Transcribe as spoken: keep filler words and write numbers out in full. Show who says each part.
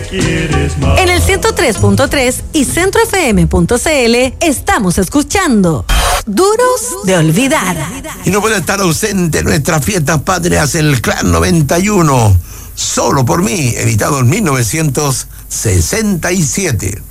Speaker 1: me quieres más.
Speaker 2: En el ciento tres punto tres y centro f m punto c l estamos escuchando Duros de Olvidar.
Speaker 3: Y no puede estar ausente nuestras fiestas patrias, el Clan noventa y uno. Solo por mí, editado en mil novecientos sesenta y siete.